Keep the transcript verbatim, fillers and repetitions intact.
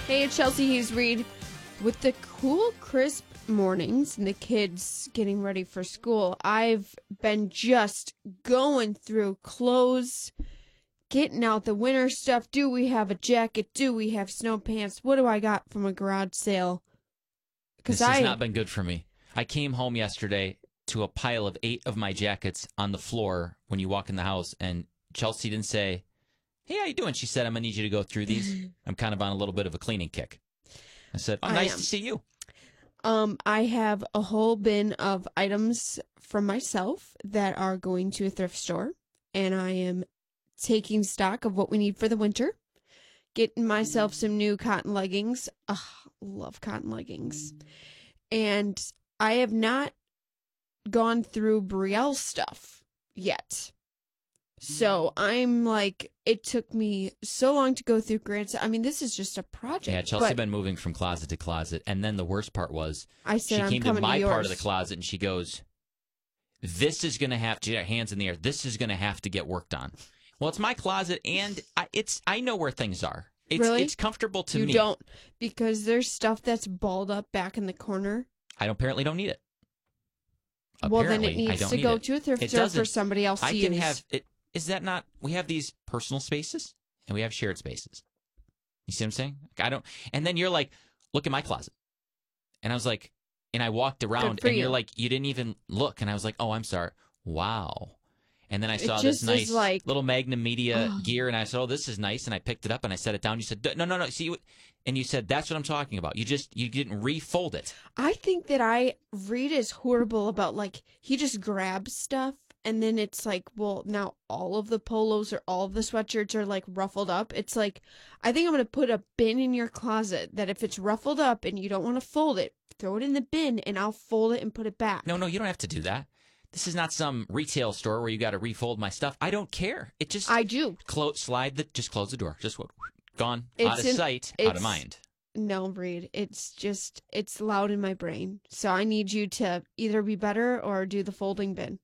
Hey, it's Chelsea Hughes Reed. With the cool, crisp mornings and the kids getting ready for school, I've been just going through clothes, getting out the winter stuff. Do we have a jacket? Do we have snow pants? What do I got from a garage sale? This I, has not been good for me. I came home yesterday to a pile of eight of my jackets on the floor when you walk in the house, and Chelsea didn't say, "Hey, how you doing?" She said, "I'm going to need you to go through these. I'm kind of on a little bit of a cleaning kick." I said, "Oh, nice to see you." Um, I have a whole bin of items from myself that are going to a thrift store, and I am taking stock of what we need for the winter. Getting myself some new cotton leggings. Ugh, love cotton leggings. And I have not gone through Brielle stuff yet. So I'm like, it took me so long to go through Grant's. I mean, this is just a project. Yeah, Chelsea been moving from closet to closet. And then the worst part was I said, she I'm came to coming my to part of yours. the closet and she goes, "This is going to have to, get her hands in the air. This is going to have to get worked on." Well, it's my closet, and I, it's I know where things are. It's, Really? It's comfortable to you me. You don't, because there's stuff that's balled up back in the corner. I don't, apparently don't need it. Well, Apparently, then it needs I don't to need go it. to a thrift It store doesn't. for somebody else to I use. can have it. Is that not? We have these personal spaces and we have shared spaces. You see what I'm saying? I don't. And then you're like, "Look at my closet," and I was like, and I walked around, for and you. you're like, "You didn't even look," and I was like, "Oh, I'm sorry." Wow. And then I saw It this just nice is like- little Magnum Media Oh. gear, and I said, "Oh, this is nice," and I picked it up and I set it down. You said, "No, no, no." See, you- and you said, "That's what I'm talking about." You just you didn't refold it. I think that I Reed is horrible about, like, he just grabs stuff and then it's like, well, now all of the polos or all of the sweatshirts are like ruffled up. It's like, I think I'm going to put a bin in your closet that if it's ruffled up and you don't want to fold it, throw it in the bin and I'll fold it and put it back. No, no, you don't have to do that. This is not some retail store where you got to refold my stuff. I don't care. It just I do. Close, slide the, just close the door. Just what, gone, It's out of in- sight, out of it's- mind. No, Reed. It's just, it's loud in my brain. So I need you to either be better or do the folding bin.